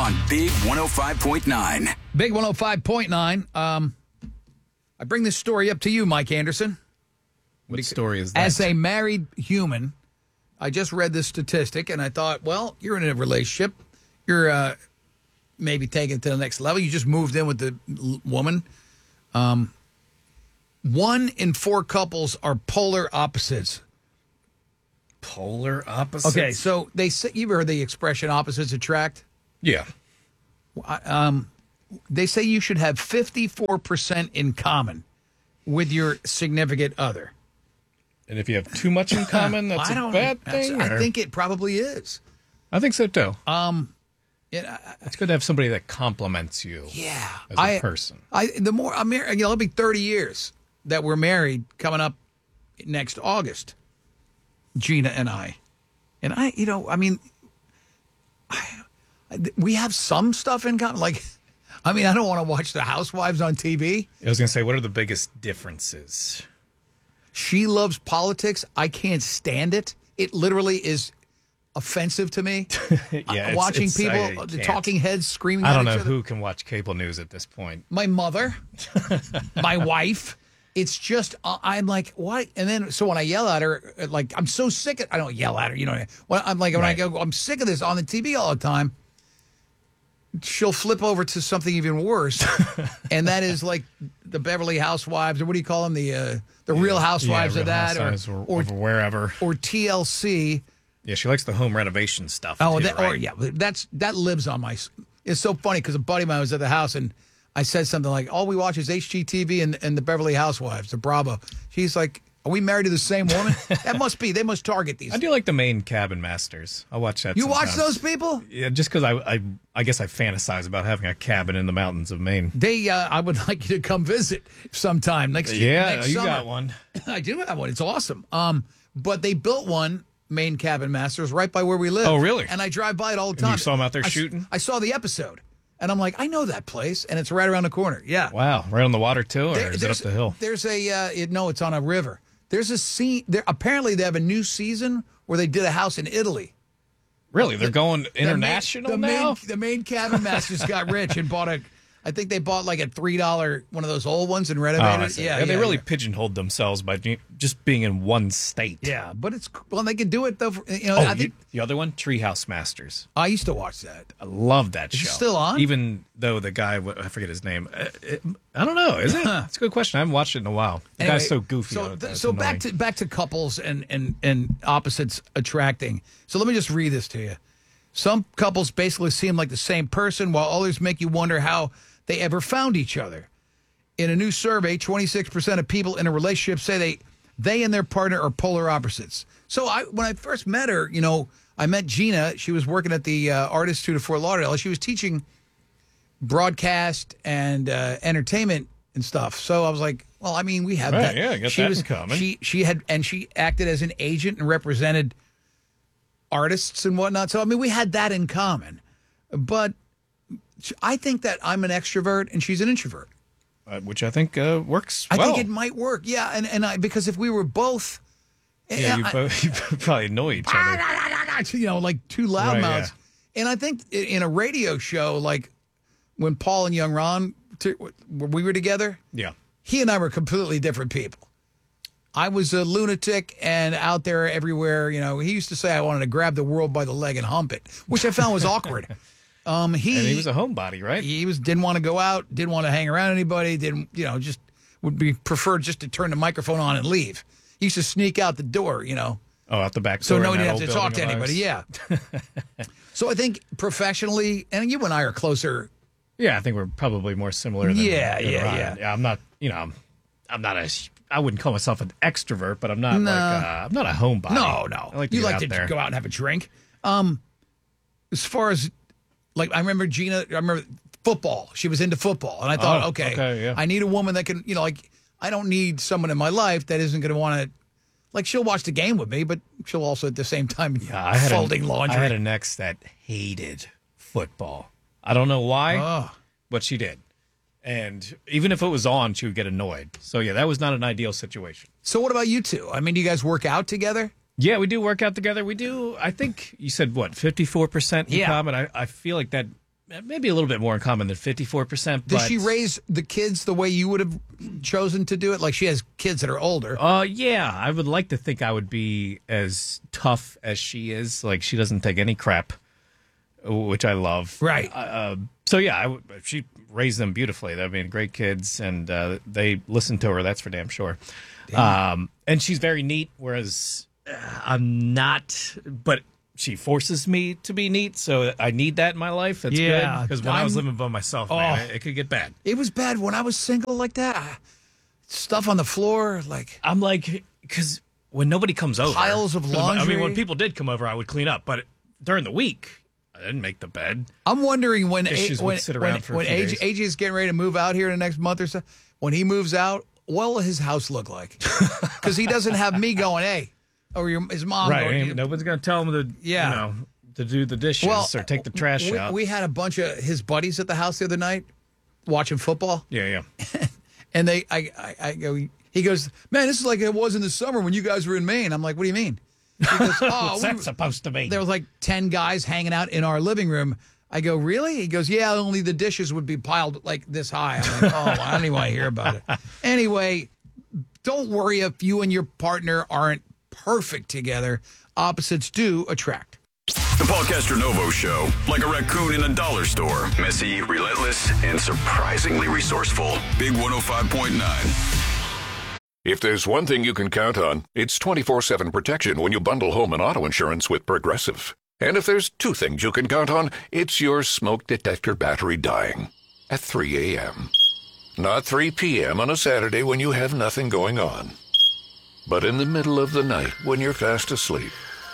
on Big 105.9. Big 105.9. I bring this story up to you, Mike Anderson. What story is that? As a married human, I just read this statistic, and I thought, well, you're in a relationship. You're maybe taking it to the next level. You just moved in with the woman. 1 in 4 couples are polar opposites. Polar opposites? Okay, so they say, you've heard the expression opposites attract? Yeah. They say you should have 54% in common with your significant other. And if you have too much in common, that's a bad thing? I think it probably is. I think so, too. It's good to have somebody that compliments you as a person. It'll be 30 years that we're married coming up next August, Gina and I. And we have some stuff in common. Like, I don't want to watch The Housewives on TV. I was going to say, what are the biggest differences? She loves politics. I can't stand it. It literally is offensive to me. Watching people, the talking heads screaming at each other. I don't know who can watch cable news at this point. My mother, my wife. It's just, I'm like, what? And then, so when I yell at her, like, I'm so sick of, I don't yell at her, you know. When I go, I'm sick of this on the TV all the time, she'll flip over to something even worse. And that is like the Beverly Housewives, or what do you call them? The Real Housewives of that, or wherever. Or TLC. Yeah, she likes the home renovation stuff. Oh, too, that lives on my. It's so funny because a buddy of mine was at the house and I said something like, "All we watch is HGTV and the Beverly Housewives, the Bravo." She's like, "Are we married to the same woman?" That must be. They must target these. I do like the Maine Cabin Masters. I watch that. You sometimes. watch those people? Yeah, just because I guess I fantasize about having a cabin in the mountains of Maine. I would like you to come visit sometime next you summer. got one. I do have one. It's awesome. But they built one. Maine Cabin Masters right by where we live. Oh, really? And I drive by it all the time. And you saw them out there shooting? I saw the episode. And I'm like, I know that place. And it's right around the corner. Yeah. Wow. Right on the water, too? Or is it up the hill? There's it's on a river. There's a scene. Apparently, they have a new season where they did a house in Italy. Really? They're going international now? The Maine Cabin Masters got rich and I think they bought like a $3 one of those old ones and renovated it. Yeah, they really pigeonholed themselves by just being in one state. Yeah, but they can do it though. I think the other one, Treehouse Masters. I used to watch that. I love that show. It's still on, even though the guy, I forget his name. I don't know. Is it? It's a good question. I haven't watched it in a while. The guy's so goofy. So back to couples and opposites attracting. So let me just read this to you. Some couples basically seem like the same person, while others make you wonder how they ever found each other. In a new survey, 26% of people in a relationship say they and their partner are polar opposites. So when I first met her, I met Gina. She was working at the Art Institute of Fort Lauderdale. She was teaching broadcast and entertainment and stuff. So I was like, well, we have that. Yeah, I got that in common. She acted as an agent and represented artists and whatnot. So, we had that in common. But I think that I'm an extrovert and she's an introvert. Which I think works well. I think it might work, yeah. And because if we were both... Yeah, you probably annoy each other. Like two loudmouths. Right, yeah. And I think in a radio show, like when Paul and Young Ron, we were together, yeah, he and I were completely different people. I was a lunatic and out there everywhere. He used to say I wanted to grab the world by the leg and hump it, which I found was awkward. And he was a homebody, right? He didn't want to go out, didn't want to hang around anybody, just would be preferred just to turn the microphone on and leave. He used to sneak out the door, Oh, out the back door. So nobody didn't have to talk to anybody, yeah. So I think professionally, and you and I are closer. Yeah, I think we're probably more similar than Yeah. I'm not, I wouldn't call myself an extrovert, but I'm not I'm not a homebody. No. I like to you get like out to there. go out and have a drink. As far as, like, I remember Gina, football. She was into football. And I thought, okay, I need a woman that can, I don't need someone in my life that isn't going to want to, like, she'll watch the game with me, but she'll also at the same time folding laundry. I had an ex that hated football. I don't know why, but she did. And even if it was on, she would get annoyed. So, yeah, that was not an ideal situation. So what about you two? Do you guys work out together? Yeah, we do work out together. We do, I think you said, 54% in common? I feel like that maybe a little bit more in common than 54%. Does she raise the kids the way you would have chosen to do it? Like she has kids that are older. Yeah, I would like to think I would be as tough as she is. Like she doesn't take any crap, which I love. Right. So yeah, she raised them beautifully. I mean, great kids, and they listen to her. That's for damn sure. And she's very neat, whereas I'm not. But she forces me to be neat, so I need that in my life. That's good. Because when I was living by myself, man, it could get bad. It was bad when I was single like that. Stuff on the floor, like I'm like, because when nobody comes over, piles of laundry. I mean, when people did come over, I would clean up, but during the week, I didn't make the bed. I'm wondering when AJ is getting ready to move out here in the next month or so. When he moves out, what will his house look like? Because he doesn't have me going, hey. Or his mom. Right. Nobody's going to tell him to do the dishes or take the trash out. We had a bunch of his buddies at the house the other night watching football. Yeah. And he goes, man, this is like it was in the summer when you guys were in Maine. I'm like, what do you mean? He goes, what's that supposed to be? There was like 10 guys hanging out in our living room. I go, really? He goes, yeah, only the dishes would be piled like this high. I'm like, I don't even want to hear about it. Anyway, don't worry if you and your partner aren't perfect together. Opposites do attract. The Paul Castronovo Show, like a raccoon in a dollar store. Messy, relentless, and surprisingly resourceful. Big 105.9. If there's one thing you can count on, it's 24/7 protection when you bundle home and auto insurance with Progressive. And if there's two things you can count on, it's your smoke detector battery dying at 3 a.m. Not 3 p.m. on a Saturday when you have nothing going on, but in the middle of the night when you're fast asleep.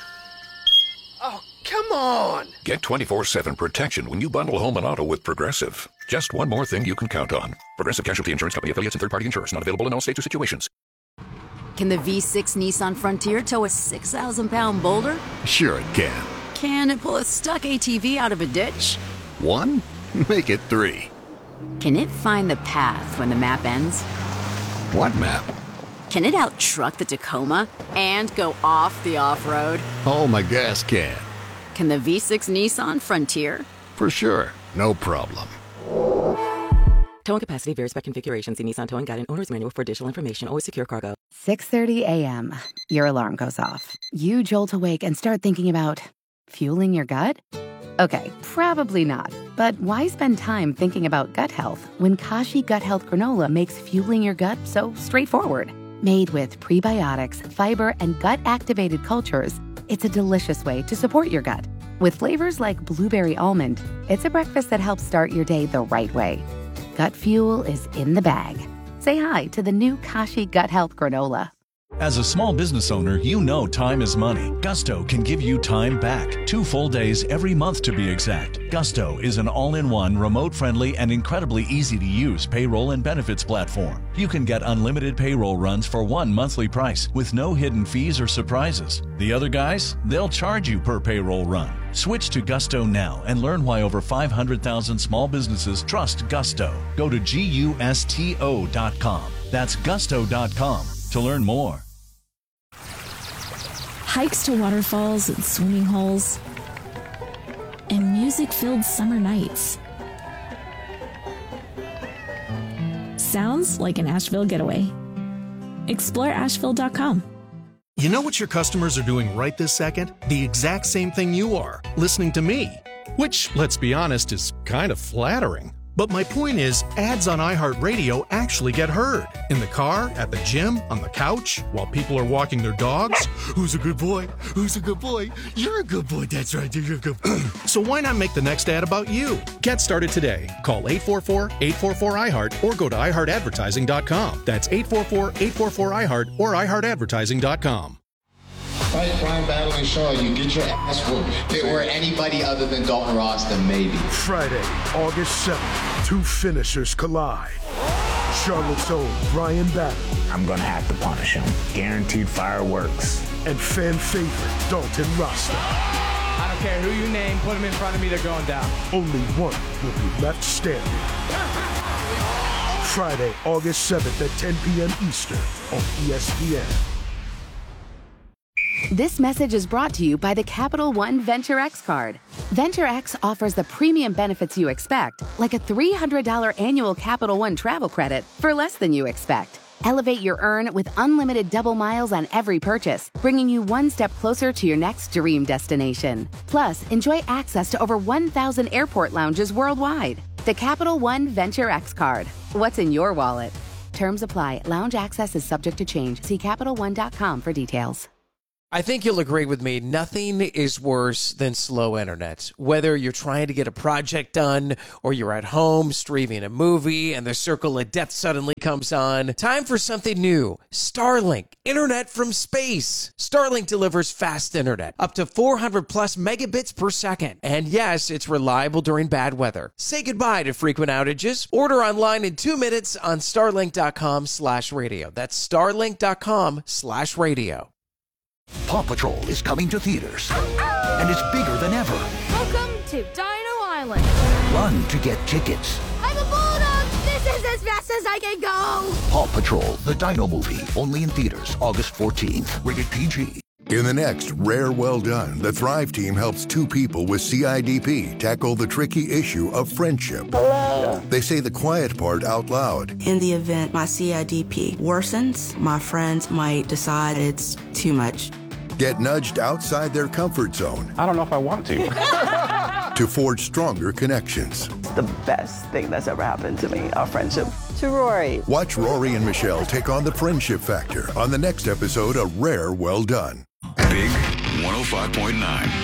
Oh, come on! Get 24/7 protection when you bundle home and auto with Progressive. Just one more thing you can count on. Progressive Casualty Insurance Company, affiliates, and third-party insurers. Not available in all states or situations. Can the V6 Nissan Frontier tow a 6,000-pound boulder? Sure it can. Can it pull a stuck ATV out of a ditch? 1? Make it 3. Can it find the path when the map ends? What map? Can it out-truck the Tacoma and go off the off-road? Oh, my gas can. Can the V6 Nissan Frontier? For sure. No problem. Towing capacity varies by configuration. See Nissan Towing Guide and Owner's Manual for additional information. Always secure cargo. 6:30 a.m. Your alarm goes off. You jolt awake and start thinking about fueling your gut? Okay, probably not. But why spend time thinking about gut health when Kashi Gut Health Granola makes fueling your gut so straightforward? Made with prebiotics, fiber, and gut-activated cultures, it's a delicious way to support your gut. With flavors like blueberry almond, it's a breakfast that helps start your day the right way. Gut fuel is in the bag. Say hi to the new Kashi Gut Health Granola. As a small business owner, you know time is money. Gusto can give you time back. 2 full days every month to be exact. Gusto is an all-in-one, remote-friendly, and incredibly easy-to-use payroll and benefits platform. You can get unlimited payroll runs for one monthly price with no hidden fees or surprises. The other guys, they'll charge you per payroll run. Switch to Gusto now and learn why over 500,000 small businesses trust Gusto. Go to GUSTO.com. That's Gusto.com to learn more. Hikes to waterfalls and swimming holes, and music-filled summer nights. Sounds like an Asheville getaway. Explore Asheville.com. You know what your customers are doing right this second? The exact same thing you are, listening to me. Which, let's be honest, is kind of flattering. But my point is, ads on iHeartRadio actually get heard. In the car, at the gym, on the couch, while people are walking their dogs. Who's a good boy? Who's a good boy? You're a good boy. That's right. You're a good boy. So why not make the next ad about you? Get started today. Call 844-844-iHeart or go to iHeartAdvertising.com. That's 844-844-iHeart or iHeartAdvertising.com. Fight Brian Battling Shaw, you get your ass whooped. If it were anybody other than Dalton Ross, then maybe. Friday, August 7th, 2 finishers collide. Charlotte's own Brian Battling. I'm gonna have to punish him. Guaranteed fireworks. And fan favorite Dalton Rasta. I don't care who you name, put him in front of me, they're going down. Only one will be left standing. Friday, August 7th at 10 p.m. Eastern on ESPN. This message is brought to you by the Capital One Venture X card. Venture X offers the premium benefits you expect, like a $300 annual Capital One travel credit for less than you expect. Elevate your earn with unlimited double miles on every purchase, bringing you one step closer to your next dream destination. Plus, enjoy access to over 1,000 airport lounges worldwide. The Capital One Venture X card. What's in your wallet? Terms apply. Lounge access is subject to change. See CapitalOne.com for details. I think you'll agree with me. Nothing is worse than slow internet. Whether you're trying to get a project done or you're at home streaming a movie and the circle of death suddenly comes on. Time for something new. Starlink. Internet from space. Starlink delivers fast internet. Up to 400 plus megabits per second. And yes, it's reliable during bad weather. Say goodbye to frequent outages. Order online in 2 minutes on starlink.com/radio. That's starlink.com/radio. Paw Patrol is coming to theaters, and it's bigger than ever. Welcome to Dino Island. Run to get tickets. I'm a bulldog. This is as fast as I can go. Paw Patrol, the Dino movie, only in theaters August 14th. Rated PG. In the next Rare Well Done, the Thrive team helps two people with CIDP tackle the tricky issue of friendship. Hello. They say the quiet part out loud. In the event my CIDP worsens, my friends might decide it's too much. Get nudged outside their comfort zone. I don't know if I want to. To forge stronger connections. The best thing that's ever happened to me, our friendship. To Rory. Watch Rory and Michelle take on the friendship factor on the next episode of Rare Well Done. Big 105.9.